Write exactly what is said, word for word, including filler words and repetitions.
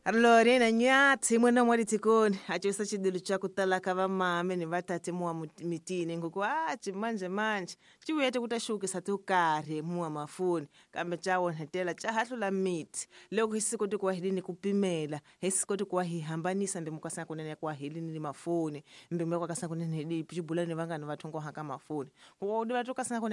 Allora, na nyati mwena mwali tikoni achosa chidilu cha kutalaka vamame ni vatati muwa mut- mitini nguku achi manje manje chiwete kutashuki satukare muwa mafuni kambe chawo hetela chahahlula miti loko hisikoti kuwahilini kupimela hisikoti kuwahihambanisa mbe mukasana kunene kuwahilini ni mafuni mbe mwakasana kunene di chibulani vangani vatongo haka mafuni kuwa udi vatukasana kunene